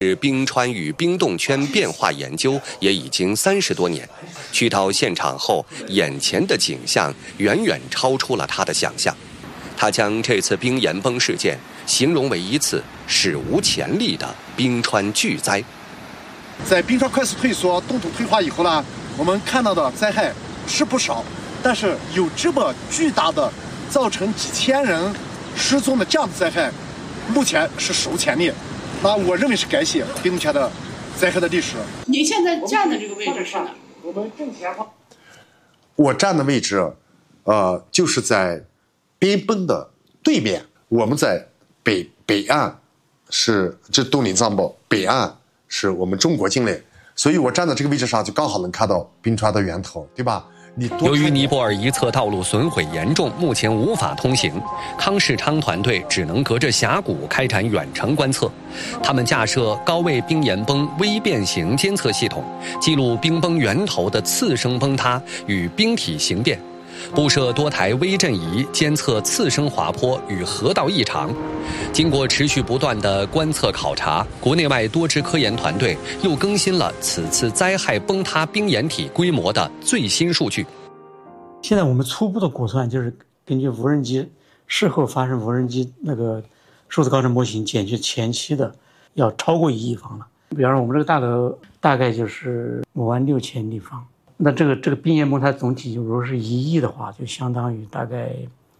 冰川与冰冻圈变化研究也已经30多年，去到现场后，眼前的景象远远超出了他的想象。他将这次冰岩崩事件形容为一次史无前例的冰川巨灾。 在冰川快速退缩、冻土退化以后呢，我们看到的灾害是不少，但是有这么巨大的造成几千人失踪的这样的灾害，目前是史无前例。那我认为是改写冰冻圈的灾害的历史。 您现在站的这个位置是哪？ 我们正前方。我站的位置，就是在冰崩的对面。我们在北岸，这东林藏堡北岸是我们中国境内，所以我站在这个位置上就刚好能看到冰川的源头，对吧？ 由于尼泊尔一侧道路损毁严重，目前无法通行，康世昌团队只能隔着峡谷开展远程观测。他们架设高位冰岩崩微变形监测系统，记录冰崩源头的次生崩塌与冰体形变，布设多台微震仪监测次生滑坡与河道异常。经过持续不断的观测考察，国内外多支科研团队又更新了此次灾害崩塌冰岩体规模的最新数据。 现在我们初步的估算就是根据无人机事后发生无人机那个数字高程模型减去前期的，要超过1亿方了。比方说我们这个大楼大概就是56000立方。那这个冰岩崩它总体如果是1亿的话，就相当于大概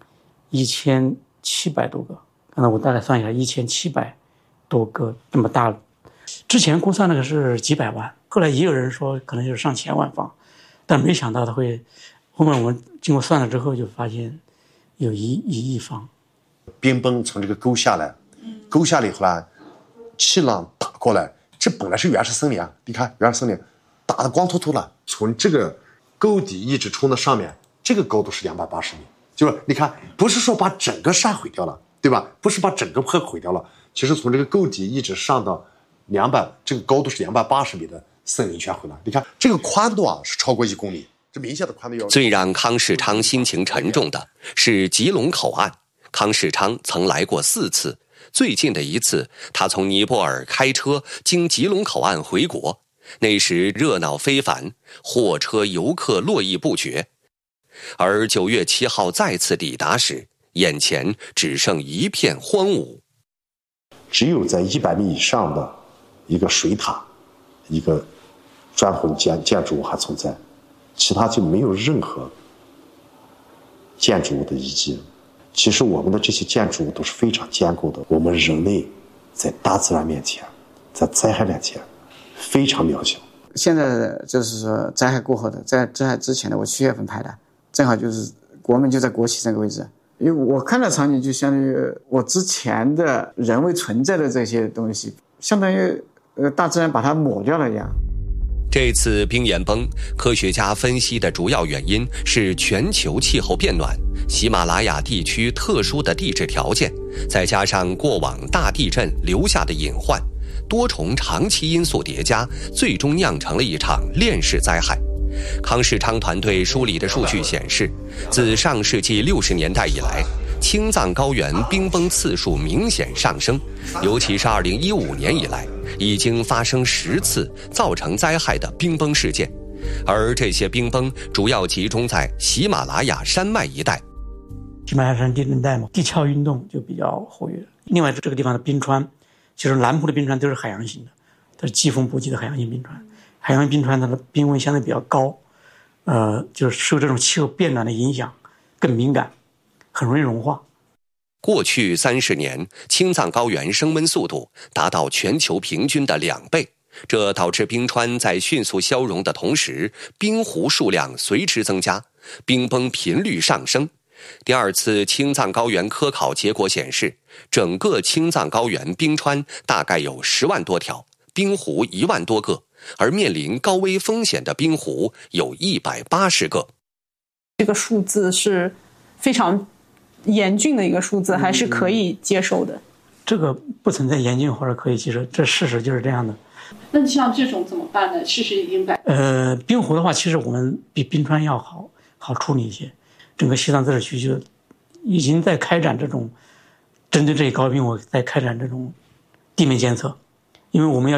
1700多个。刚才我大概算一下，1700多个这么大。之前估算那个是几百万，后来也有人说可能就是上千万方，但没想到它会，后面我们经过算了之后就发现有1亿方。 冰崩从这个沟下来，沟下来以后呢，气浪打过来，这本来是原始森林啊，你看原始森林打得光秃秃了，从这个沟底一直冲到上面，这个高度是280米，就是你看，不是说把整个山毁掉了，对吧？不是把整个坡毁掉了，其实从这个沟底一直上到这个高度是280米的森林全毁了。你看这个宽度啊是超过1公里，这明显的宽度要。 最让康世昌心情沉重的是吉隆口岸。康世昌曾来过4次，最近的一次他从尼泊尔开车经吉隆口岸回国，那时热闹非凡，货车游客络绎不绝。而9月7号再次抵达时，眼前只剩一片荒芜， 只有在100米以上的一个水塔，一个砖混建筑物还存在，其他就没有任何建筑物的遗迹。其实我们的这些建筑物都是非常坚固的，我们人类在大自然面前，在灾害面前非常渺小。 现在就是说灾害过后的，在灾害之前的，我7月份拍的，正好就是国门就在国旗这个位置。因为我看到场景就相当于我之前的人为存在的这些东西，相当于大自然把它抹掉了一样。 这次冰岩崩，科学家分析的主要原因是全球气候变暖、喜马拉雅地区特殊的地质条件，再加上过往大地震留下的隐患，多重长期因素叠加，最终酿成了一场链式灾害。康世昌团队梳理的数据显示，自上世纪60年代以来，青藏高原冰崩次数明显上升，尤其是2015年以来，已经发生10次造成灾害的冰崩事件，而这些冰崩主要集中在喜马拉雅山脉一带。 喜马拉雅山地震带嘛，地壳运动就比较活跃。另外这个地方的冰川，其实南部的冰川都是海洋型的，它是季风不济的海洋性冰川。海洋冰川它的冰温相对比较高，就是受这种气候变暖的影响更敏感，很容易融化。 过去30年，青藏高原升温速度达到全球平均的2倍，这导致冰川在迅速消融的同时，冰湖数量随之增加，冰崩频率上升。第2次青藏高原科考结果显示，整个青藏高原冰川大概有10万多条，冰湖1万多个，而面临高危风险的冰湖有180个。 这个数字是非常严峻的一个数字，还是可以接受的？ 这个不存在严峻或者可以接受，这事实就是这样的。 那像这种怎么办呢？事实已经摆。 冰湖的话，其实我们比冰川要好处理一些。整个西藏自治区就已经在开展这种针对这些高冰湖在开展这种地面监测，因为我们要